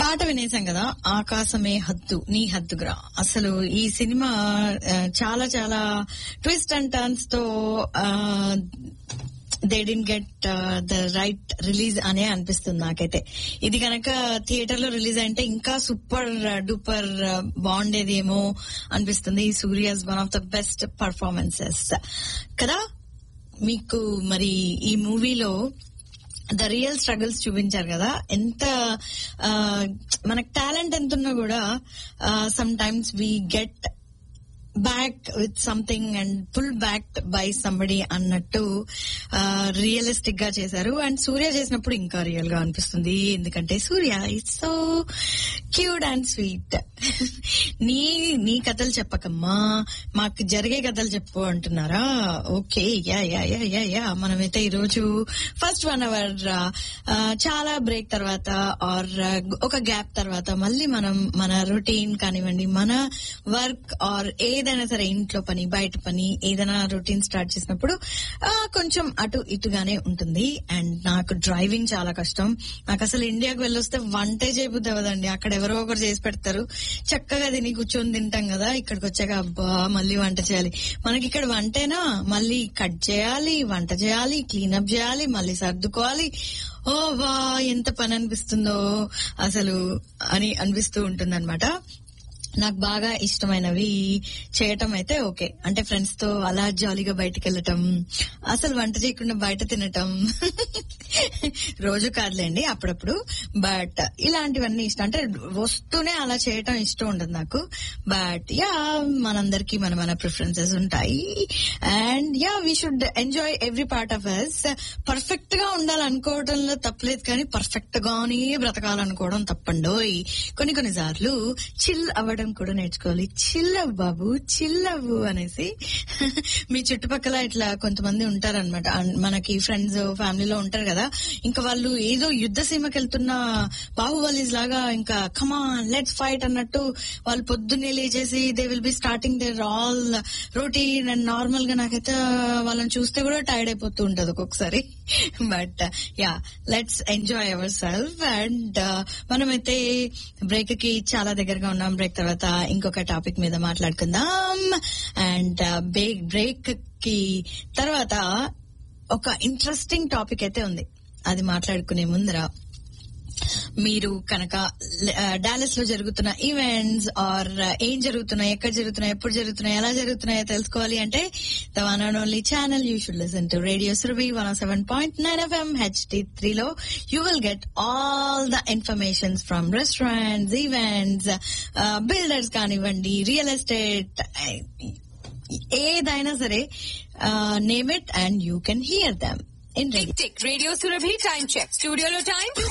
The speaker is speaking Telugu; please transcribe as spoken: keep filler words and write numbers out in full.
పాట వినేసాం కదా, ఆకాశమే హద్దు నీ హద్దుగ్రా. అసలు ఈ సినిమా చాలా చాలా ట్విస్ట్ అండ్ టర్న్స్ తో they did get the right release అనే అనిపిస్తుంది నాకైతే. ఇది కనుక థియేటర్ లో రిలీజ్ అంటే ఇంకా సూపర్ డూపర్ బాగుండేదేమో అనిపిస్తుంది. Surya's one of the best performances కదా. మీకు మరి ఈ మూవీలో ద రియల్ స్ట్రగుల్స్ చూపించారు కదా. ఎంత మనకు టాలెంట్ ఎంత ఉన్నా కూడా some times we get back with something and pull back by somebody అన్నట్టు రియలిస్టిక్ గా చేశారు. అండ్ సూర్య చేసినప్పుడు ఇంకా రియల్ గా అనిపిస్తుంది, ఎందుకంటే సూర్య it's so cute and sweet. నీ నీ కథలు చెప్పకమ్మా, మాకు జరిగే కథలు చెప్పు అంటున్నారా? Okay, yeah yeah yeah yeah yeah మనమైతే ఈరోజు ఫస్ట్ వన్ అవర్ చాలా బ్రేక్ తర్వాత ఆర్ ఒక గ్యాప్ తర్వాత మళ్ళీ మనం మన రొటీన్ కానివ్వండి, మన వర్క్ ఆర్ ఏదైనా సరే ఇంట్లో పని బయట పని ఏదైనా రొటీన్ స్టార్ట్ చేసినప్పుడు కొంచెం అటు ఇటుగానే ఉంటుంది. అండ్ నాకు డ్రైవింగ్ చాలా కష్టం. నాకు అసలు ఇండియాకు వెళ్ళొస్తే వంటే చేయబుద్ది అవ్వదండి. అక్కడ ఎవరో ఒకరు చేసి పెడతారు, చక్కగా తిని కూర్చొని తింటాం కదా. ఇక్కడికి వచ్చాక అబ్బా మళ్ళీ వంట చేయాలి. మనకి ఇక్కడ వంటేనా, మళ్ళీ కట్ చేయాలి, వంట చేయాలి, క్లీనప్ చేయాలి, మళ్ళీ సర్దుకోవాలి. ఓ వా ఎంత పని అనిపిస్తుందో అసలు అని అనిపిస్తూ ఉంటుంది అనమాట. నాకు బాగా ఇష్టమైనవి చేయటం అయితే ఓకే, అంటే ఫ్రెండ్స్ తో అలా జాలీగా బయటకు వెళ్ళటం, అసలు వంట చేయకుండా బయట తినటం రోజు కాదులేండి అప్పుడప్పుడు, బట్ ఇలాంటివన్నీ ఇష్టం. అంటే వస్తూనే అలా చేయటం ఇష్టం ఉండదు నాకు. బట్ యా మనందరికి మన మన ప్రిఫరెన్సెస్ ఉంటాయి. And yeah we should enjoy every part of us. Perfect గా ఉండాలనుకోవడంలో తప్పలేదు, కానీ పర్ఫెక్ట్ గానే బ్రతకాలనుకోవడం తప్పండోయ్. కొన్ని కొన్ని సార్లు చిల్ అవ్వడం కూడా నేర్చుకోవాలి. చిల్లవ్ బాబు చిల్లవు అనేసి. మీ చుట్టుపక్కల ఇట్లా కొంతమంది ఉంటారనమాట, మనకి ఫ్రెండ్స్ ఫ్యామిలీలో ఉంటారు కదా, ఇంకా వాళ్ళు ఏదో యుద్ధ సీమకి వెళ్తున్న బాహుబలిస్ లాగా ఇంకా కమాన్ లెట్స్ ఫైట్ అన్నట్టు వాళ్ళు పొద్దున్నే లేచేసి they will be starting there all routine. And normal గా నాకైతే వాళ్ళని చూస్తే కూడా టైర్డ్ అయిపోతూ ఉంటది ఒక్కొక్కసారి. But yeah let's enjoy our self. And మనమైతే బ్రేక్ కి చాలా దగ్గరగా ఉన్నాం. బ్రేక్ తర్వాత ఇంకొక టాపిక్ మీద మాట్లాడుకుందాం. అండ్ బ్రేక్ బ్రేక్ కి తర్వాత ఒక ఇంట్రెస్టింగ్ టాపిక్ అయితే ఉంది. అది మాట్లాడుకునే ముందర మీరు కనుక డాలస్ లో జరుగుతున్న ఈవెంట్స్ ఆర్ ఏం జరుగుతున్నాయి, ఎక్కడ జరుగుతున్నాయి, ఎప్పుడు జరుగుతున్నాయి, ఎలా జరుగుతున్నాయో తెలుసుకోవాలి అంటే the one and only channel you should listen to radio Surabhi one seven point nine FM H D three లో you will get all the informations from restaurants, events, builders కానివ్వండి, రియల్ ఎస్టేట్, ఏదైనా సరే name it and you can hear them in radio radio Surabhi time check. స్టూడియోలో టైం